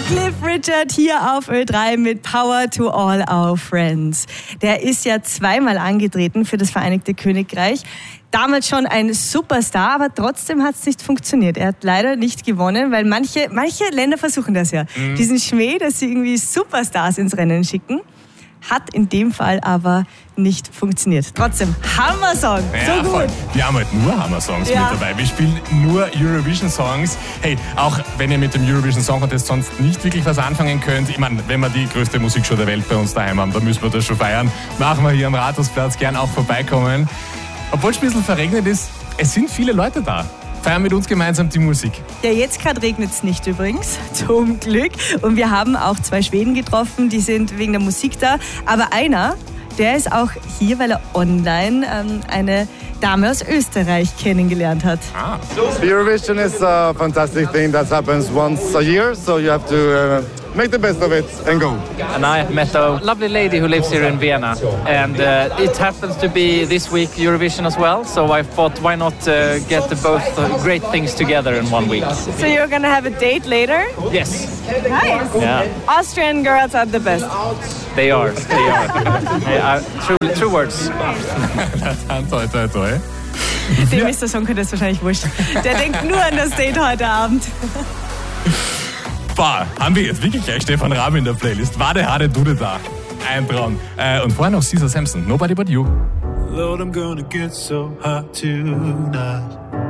Cliff Richard hier auf Ö3 mit Power to All Our Friends. Der ist ja zweimal angetreten für das Vereinigte Königreich. Damals schon ein Superstar, aber trotzdem hat es nicht funktioniert. Er hat leider nicht gewonnen, weil manche Länder versuchen das ja. Diesen Schmäh, dass sie irgendwie Superstars ins Rennen schicken. Hat in dem Fall aber nicht funktioniert. Trotzdem, Hammer-Song, Ja, so voll. gut. Wir haben halt nur Hammer-Songs mit dabei. Wir spielen nur Eurovision-Songs. Hey, auch wenn ihr mit dem Eurovision Song Contest sonst nicht wirklich was anfangen könnt, ich meine, wenn wir die größte Musikshow der Welt bei uns daheim haben, dann müssen wir das schon feiern. Machen wir hier am Rathausplatz, gern auch vorbeikommen. Obwohl es ein bisschen verregnet ist, es sind viele Leute da. Feiern mit uns gemeinsam die Musik. Ja, jetzt gerade regnet es nicht übrigens, zum Glück. Und wir haben auch 2 Schweden getroffen, die sind wegen der Musik da. Aber einer, der ist auch hier, weil er online eine Dame aus Österreich kennengelernt hat. Eurovision is a fantastic thing that happens once a year, so you have to make the best of it and go. And I met a lovely lady who lives here in Vienna, and it happens to be this week Eurovision as well, so I thought why not get both great things together in 1 week. So you're gonna have a date later? Yes. Nice. Yeah. Austrian girls are the best. They are. True words. Toi, toi, toi. Dem ist der Song Contest wahrscheinlich wurscht. Der denkt nur an das Date heute Abend. Boah, haben wir jetzt wirklich gleich Stefan Raab in der Playlist. Wade, hade, dude da. Ein Traum. Und vorher noch Caesar Sampson, Nobody But You. Lord, I'm gonna get so hot tonight.